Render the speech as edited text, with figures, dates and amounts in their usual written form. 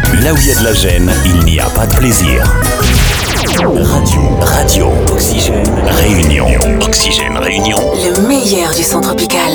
Là où il y a de la gêne, il n'y a pas de plaisir. Radio, Oxygène, Réunion. Oxygène, Réunion. Le meilleur du son tropical.